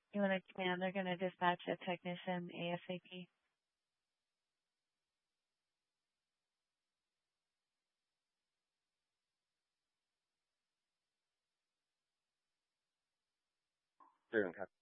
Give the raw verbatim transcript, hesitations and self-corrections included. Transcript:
You want to command? They're going to dispatch a technician ASAP. Clear and copy.